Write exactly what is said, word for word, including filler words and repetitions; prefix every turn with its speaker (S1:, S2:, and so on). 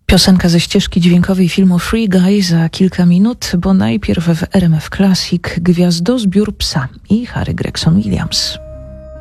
S1: Piosenka ze ścieżki dźwiękowej filmu Free Guy za kilka minut, bo najpierw w R M F Classic gwiazdozbiór Psa i Harry Gregson Williams.